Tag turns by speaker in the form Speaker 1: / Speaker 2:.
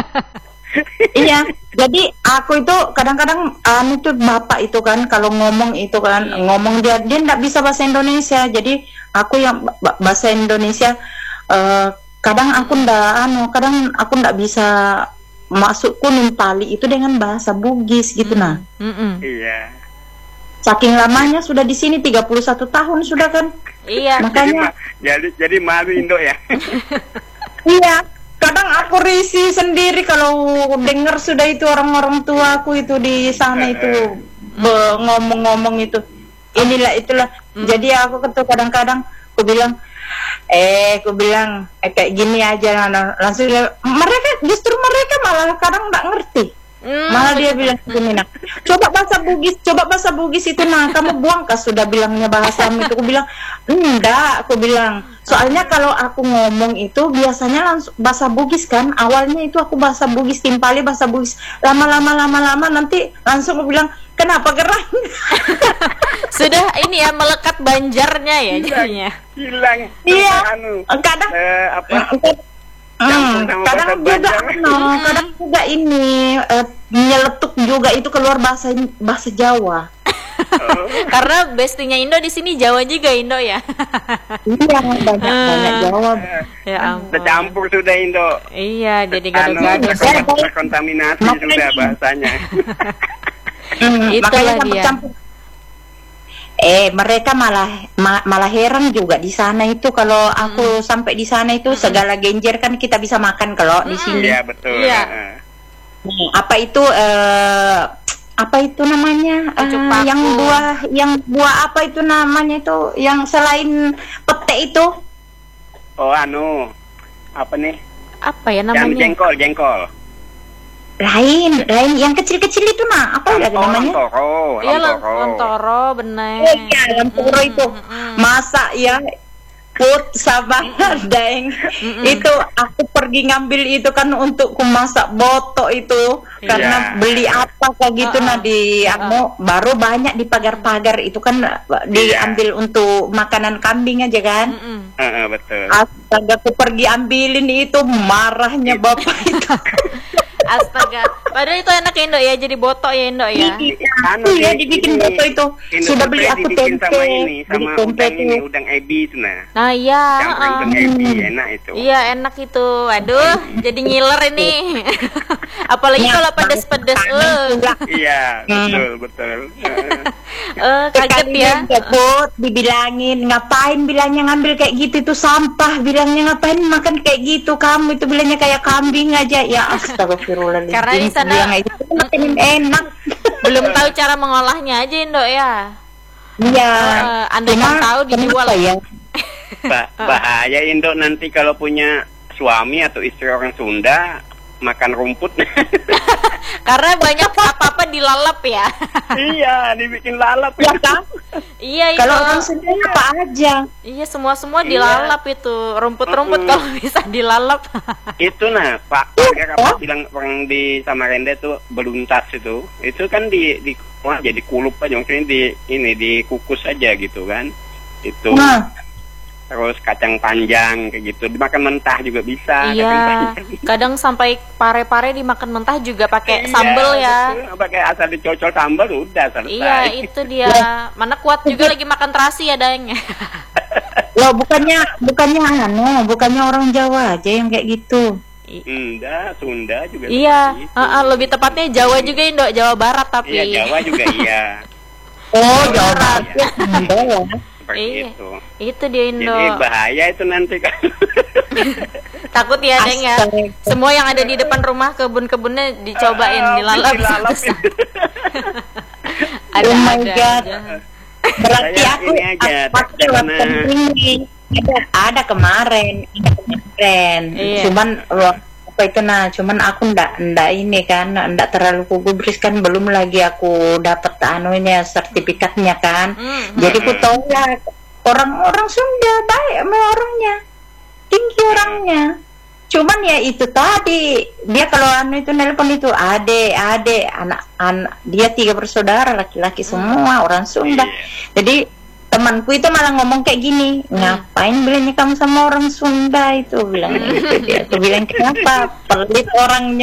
Speaker 1: Iya, jadi aku itu kadang-kadang itu bapak itu kan kalau ngomong itu kan ngomong dia nggak bisa bahasa Indonesia, jadi aku yang bahasa Indonesia kadang kadang aku nggak bisa masukku nimpali itu dengan bahasa Bugis gitu nah.
Speaker 2: Iya.
Speaker 1: Saking lamanya sudah di sini 31 tahun sudah kan.
Speaker 3: Iya.
Speaker 1: Makanya
Speaker 2: jadi malu Indo ya.
Speaker 1: iya. Kadang aku risih sendiri kalau dengar sudah itu orang-orang tua aku itu di sana itu ngomong-ngomong itu inilah itulah. Jadi aku kadang-kadang aku bilang kayak gini aja langsung justru mereka malah kadang nggak ngerti. Malah dia bilang gini nah, coba bahasa Bugis itu nah kamu buang kah sudah bilangnya bahasa itu. Aku bilang enggak, aku bilang soalnya kalau aku ngomong itu biasanya langsung bahasa Bugis kan, awalnya itu aku bahasa Bugis timpali bahasa Bugis, lama nanti langsung aku bilang kenapa gerang.
Speaker 3: Sudah ini ya melekat Banjarnya ya jadinya.
Speaker 2: Hilang.
Speaker 1: Iya. Kadang kadang juga ini nyeletuk juga itu keluar bahasa Jawa.
Speaker 3: Karena bestinya Indo di sini Jawa juga Indo ya.
Speaker 1: Iya, banyak Jawa.
Speaker 3: Ya ampun.
Speaker 2: Tercampur sudah Indo.
Speaker 3: Iya, jadi gaduh-gaduh.
Speaker 2: Terkontaminasi sudah bahasanya.
Speaker 3: Itulah dia.
Speaker 1: Mereka malah heran juga di sana itu kalau aku sampai di sana itu segala genjer kan kita bisa makan kalau di sini.
Speaker 2: Iya betul.
Speaker 3: Iya.
Speaker 1: Apa itu namanya? Yang buah apa itu namanya itu yang selain pete itu?
Speaker 2: Oh apa nih?
Speaker 3: Apa ya namanya?
Speaker 2: Jengkol.
Speaker 1: Lain yang kecil-kecil itu nah apa ya namanya?
Speaker 3: Lontoro benar.
Speaker 1: Iya, lontoro itu. Masa ya put sabar deng. Itu aku pergi ngambil itu kan untuk masak botok itu karena beli apa kayak gitu nah di baru banyak di pagar-pagar itu kan diambil untuk makanan kambing aja kan.
Speaker 2: Betul.
Speaker 1: Astaga aku pergi ambilin itu marahnya bapak itu.
Speaker 3: Astaga, padahal itu enak ya Indo ya, jadi botok ya Indo ya.
Speaker 1: Iya, dibikin botok itu. Sudah beli aku tempe,
Speaker 2: sama udang ebi itu nah.
Speaker 3: Nah iya.
Speaker 2: Udang ebi enak itu.
Speaker 3: Iya enak itu. Aduh, jadi ngiler ini. Apalagi kalau pedes-pedes.
Speaker 2: Iya, betul.
Speaker 3: Kaget ya.
Speaker 1: Dibilangin ngapain bilangnya ngambil kayak gitu itu sampah, bilangnya ngapain makan kayak gitu kamu itu bilangnya kayak kambing aja ya astagfirullah.
Speaker 3: Karena di sana
Speaker 1: enak.
Speaker 3: Belum tahu cara mengolahnya aja Indo ya.
Speaker 1: Iya.
Speaker 3: Andai kan tahu dijual
Speaker 1: ya.
Speaker 2: Bahaya Indo nanti kalau punya suami atau istri orang Sunda makan rumput.
Speaker 3: Karena banyak apa-apa dilalap ya.
Speaker 2: Iya, dibikin lalap
Speaker 1: ya kan?
Speaker 3: Iya itu.
Speaker 1: Kalau orang Sunda apa aja.
Speaker 3: Iya semua dilalap itu. Rumput-rumput kalau bisa dilalap.
Speaker 2: Itu nah Pak apa bilang orang di Samarinda tuh beluntas itu. Itu kan jadi kulup aja maksudnya dikukus aja gitu kan. Itu. Terus kacang panjang kayak gitu dimakan mentah juga bisa.
Speaker 3: Iya. Kadang sampai pare-pare dimakan mentah juga pakai sambal ya.
Speaker 2: Pakai asal dicocol sambal udah selesai.
Speaker 3: Iya itu dia. Mana kuat juga lagi makan terasi ya Daeng.
Speaker 1: Loh bukannya orang Jawa aja yang kayak gitu.
Speaker 2: Enggak, Sunda juga.
Speaker 3: Iya. Lebih tepatnya Jawa juga Indo, Jawa Barat tapi.
Speaker 2: Iya Jawa juga iya.
Speaker 1: Oh Jawa Barat.
Speaker 2: Itu.
Speaker 3: Itu dia Indo.
Speaker 2: Jadi bahaya itu nanti kan.
Speaker 3: Takut ya Deng ya. Semua yang ada di depan rumah kebun-kebunnya dicobain dilalap.
Speaker 1: Oh my god. Berarti aku ini ada kemarin. Cuman aku ndak ini kan ndak terlalu gubris kan belum lagi aku dapat sertifikatnya kan. Jadi aku tahu lah orang Sunda baik sama orangnya, tinggi orangnya. Cuman ya itu tadi dia kalau itu nelpon itu ade anak dia 3 bersaudara laki-laki semua orang Sunda. Jadi temanku itu malah ngomong kayak gini, ngapain bilangnya kamu sama orang Sunda itu bilang gitu dia. Aku bilang kenapa pelit orangnya.